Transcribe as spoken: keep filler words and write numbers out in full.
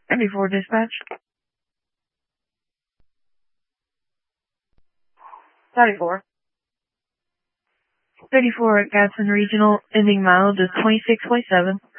thirty-four dispatch. thirty-four. thirty-four at Gadsden Regional, ending mileage is twenty-six point seven.